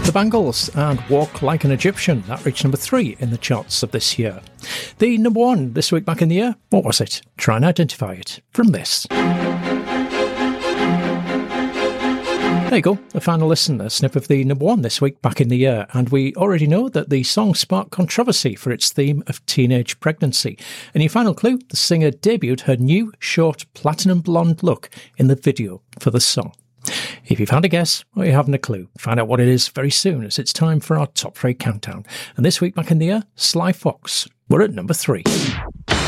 The Bangles and Walk Like an Egyptian. That reached number 3 in the charts of this year. The number 1 this week back in the year, what was it? Try and identify it from this. There you go, a final listen, a snip of the number 1 this week back in the year, and we already know that the song sparked controversy for its theme of teenage pregnancy. And your final clue, the singer debuted her new short platinum blonde look in the video for the song. If you've had a guess or you haven't a clue, find out what it is very soon, as it's time for our top 3 countdown. And this week back in the year, Sly Fox, we're at number 3.